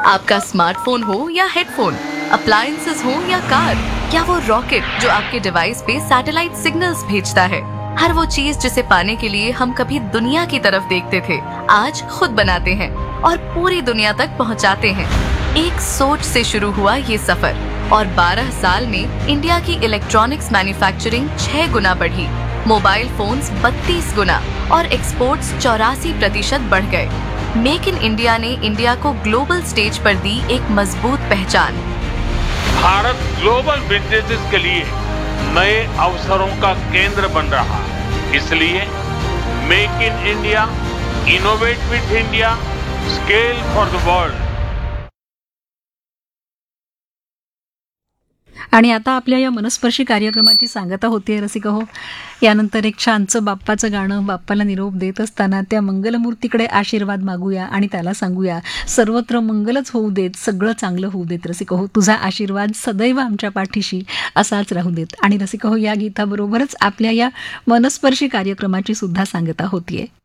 आपका स्मार्टफोन हो या हेडफोन, अप्लायंसेस हो या कार, या वो रॉकेट जो आपके डिवाइस पे सैटेलाइट सिग्नल्स भेजता है, हर वो चीज जिसे पाने के लिए हम कभी दुनिया की तरफ देखते थे, आज खुद बनाते हैं और पूरी दुनिया तक पहुंचाते हैं। एक सोच से शुरू हुआ ये सफर और 12 साल में इंडिया की इलेक्ट्रॉनिक्स मैन्युफैक्चरिंग 6 गुना बढ़ी, मोबाइल फोन्स 32 गुना और एक्सपोर्ट्स 84% बढ़ गए। मेक इन इंडिया ने इंडिया को ग्लोबल स्टेज पर दी एक मजबूत पहचान। भारत ग्लोबल बिजनेसेस के लिए नए अवसरों का केंद्र बन रहा है। इसलिए make in India, innovate with India, scale for the world. आणि आता आपल्या या मनस्पर्शी कार्यक्रमाची सांगता होतीये रसिक हो. यानंतर एक छानचं बाप्पाचं गाणं, बाप्पाला निरोप देत असताना त्या मंगलमूर्तीकडे आशीर्वाद मागूया आणि त्याला सांगूया सर्वत्र मंगलच होऊ देत, सगळं चांगलं होऊ देत रसिक हो. तुझा आशीर्वाद सदैव आमच्या पाठीशी असाच राहू देत. आणि रसिक हो, या गीताबरोबरच आपल्या या मनस्पर्शी कार्यक्रमाची सुद्धा सांगता होतीये.